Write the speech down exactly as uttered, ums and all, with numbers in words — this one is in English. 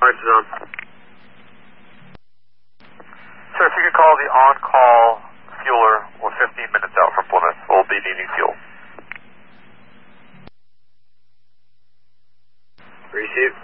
Lights is on. Sir, if you could call the on-call fueler, we're fifteen minutes out from Plymouth. We'll be needing fuel. Received.